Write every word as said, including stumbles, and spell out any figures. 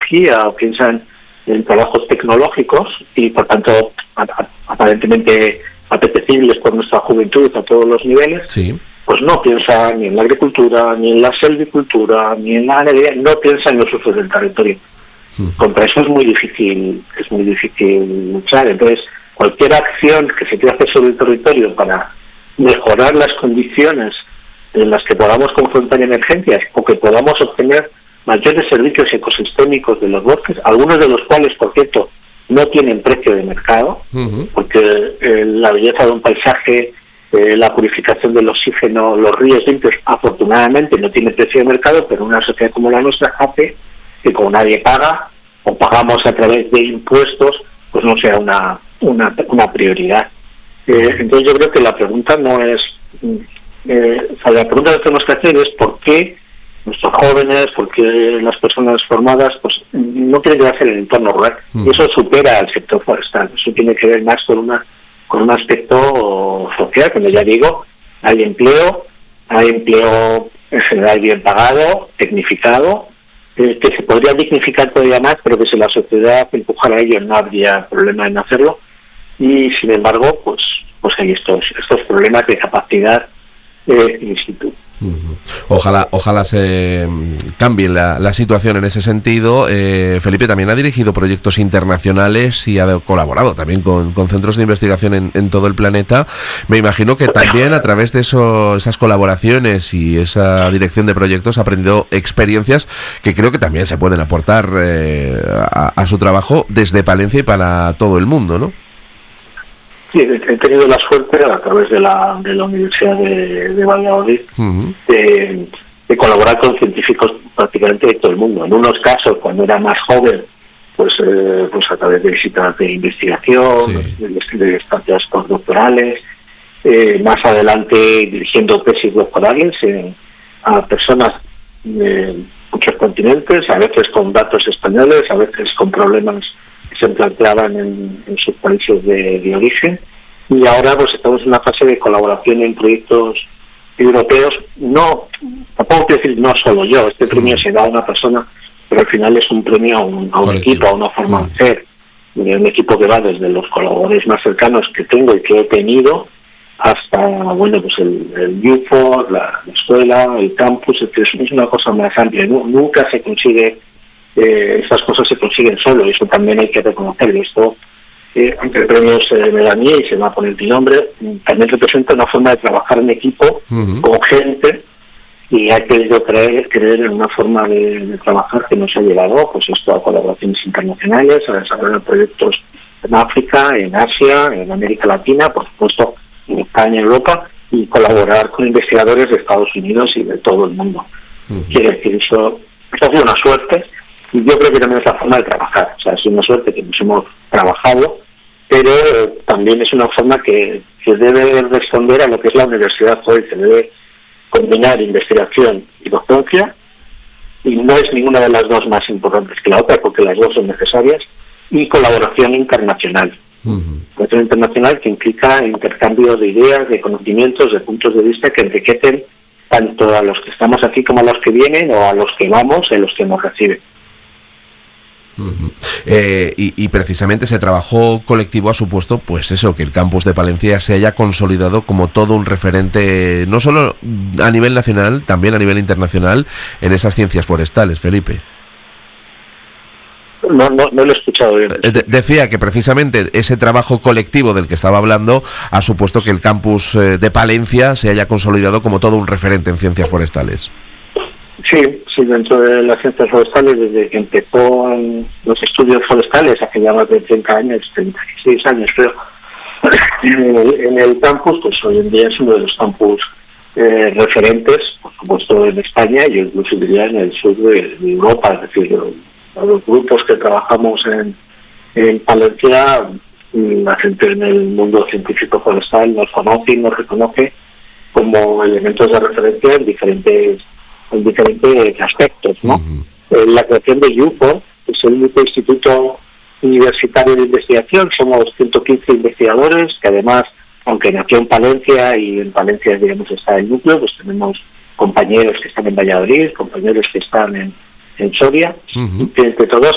tecnología o piensan en trabajos tecnológicos y, por tanto, aparentemente apetecibles por nuestra juventud a todos los niveles, sí. pues no piensa ni en la agricultura, ni en la silvicultura, ni en la ganadería, no piensa en los usos del territorio. Uh-huh. Contra eso es muy difícil, es muy difícil luchar. Entonces, cualquier acción que se quiera hacer sobre el territorio para mejorar las condiciones en las que podamos confrontar emergencias o que podamos obtener mayores servicios ecosistémicos de los bosques, algunos de los cuales, por cierto, no tienen precio de mercado, uh-huh. porque eh, la belleza de un paisaje, eh, la purificación del oxígeno, los ríos limpios, afortunadamente no tiene precio de mercado, pero una sociedad como la nuestra hace que como nadie paga o pagamos a través de impuestos, pues no sea una una, una prioridad. Eh, entonces yo creo que la pregunta no es, eh, o sea, la pregunta que tenemos que hacer es por qué nuestros jóvenes, por qué las personas formadas pues no quieren quedarse en el entorno rural. Mm. Y eso supera al sector forestal, eso tiene que ver más con una con un aspecto social, como ya digo, hay empleo, hay empleo en general bien pagado, tecnificado, eh, que se podría dignificar todavía más, pero que si la sociedad empujara a ello no habría problema en hacerlo. Y sin embargo, pues pues hay estos estos problemas de capacidad eh, in situ. Uh-huh. Ojalá, ojalá se cambie la, la situación en ese sentido. Eh, Felipe también ha dirigido proyectos internacionales y ha colaborado también con, con centros de investigación en, en todo el planeta. Me imagino que también a través de eso, esas colaboraciones y esa dirección de proyectos ha aprendido experiencias que creo que también se pueden aportar eh, a, a su trabajo desde Palencia y para todo el mundo, ¿no? Sí, he tenido la suerte a través de la de la Universidad de, de Valladolid uh-huh. de, de colaborar con científicos prácticamente de todo el mundo. En unos casos, cuando era más joven, pues eh, pues a través de visitas de investigación, sí. de, de estancias postdoctorales, eh, más adelante dirigiendo tesis doctorales eh, a personas de muchos continentes, a veces con datos españoles, a veces con problemas que se planteaban en, en sus países de, de origen, y ahora pues estamos en una fase de colaboración en proyectos europeos. No, tampoco quiero decir no solo yo, este premio se da a una persona, pero al final es un premio a un, a un equipo, a una forma de ser, de un equipo que va desde los colaboradores más cercanos que tengo y que he tenido hasta, bueno, pues el, el U F O, la, la escuela, el campus, es, es una cosa más amplia. Nunca se consigue Eh, esas cosas se consiguen solo, y eso también hay que reconocerlo. Esto, eh, aunque el premio se me da a mí y se va a poner mi nombre, también representa una forma de trabajar en equipo, uh-huh. con gente, y hay que yo creer, creer en una forma de, de trabajar que nos ha llevado pues esto a colaboraciones internacionales, a desarrollar proyectos en África, en Asia, en América Latina, por supuesto en España, en Europa, y colaborar con investigadores de Estados Unidos y de todo el mundo. Uh-huh. Quiere decir, eso, eso ha sido una suerte. Y yo creo que también es la forma de trabajar. O sea, es una suerte que nos hemos trabajado, pero también es una forma que, que debe responder a lo que es la universidad hoy, que debe combinar investigación y docencia, y no es ninguna de las dos más importantes que la otra, porque las dos son necesarias, y colaboración internacional. Uh-huh. Colaboración internacional que implica intercambio de ideas, de conocimientos, de puntos de vista que enriquecen tanto a los que estamos aquí como a los que vienen, o a los que vamos y a los que nos reciben. Uh-huh. Eh, y, y precisamente ese trabajo colectivo ha supuesto, pues eso, que el campus de Palencia se haya consolidado como todo un referente, no solo a nivel nacional, también a nivel internacional, en esas ciencias forestales. Felipe. No, no, no lo he escuchado bien. De- decía que precisamente ese trabajo colectivo del que estaba hablando ha supuesto que el campus eh, de Palencia se haya consolidado como todo un referente en ciencias forestales. Sí, sí, dentro de las ciencias forestales, desde que empezó en los estudios forestales, hace ya más de treinta años, treinta y seis años creo, en el, en el campus, pues hoy en día es uno de los campus eh, referentes, por supuesto en España y incluso diría en el sur de, de Europa. Es decir, los, los grupos que trabajamos en, en Palencia, la gente en el mundo científico forestal nos conoce y nos reconoce como elementos de referencia en diferentes en diferentes aspectos, ¿no? Uh-huh. Eh, la creación de U F O, que es el único instituto universitario de investigación, somos ciento quince investigadores, que además, aunque nació en Palencia, y en Palencia, digamos, está el núcleo, pues tenemos compañeros que están en Valladolid, compañeros que están en, en Soria, uh-huh. y entre todos